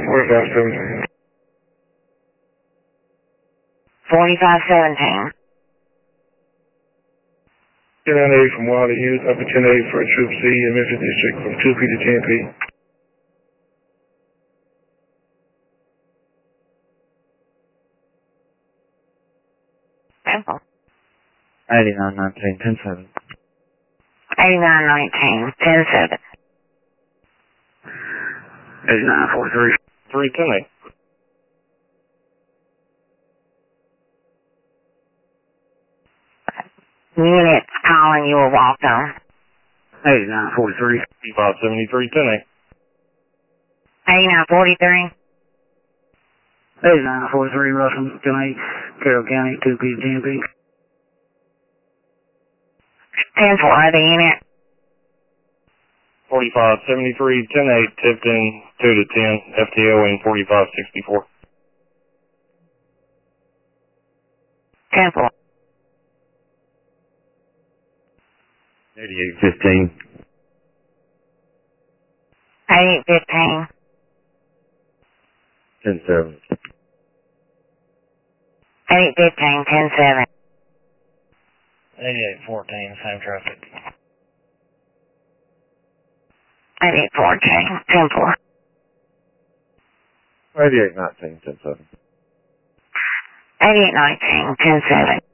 4517. 4517. 1098 from Wiley Hughes, upper 10A for Troop C in Memphis District from 2P to 10P. Temple. 8919, 10-7. 8919, 10-7. 8943, 310. Unit calling you a walk-on. 8943, 573, 10A. 8943. 8943, Russell, 10-8, Carroll County, 2P to 10P. 10-4, other unit. 4573, 10-8, Tipton, 2 to 10, FTO in 4564. 10-4. 8815, 8815. 10-7. 8815, 10-7. 8814, same traffic. 8814, 10-4. 8819, 10-7. 8819, 10-7.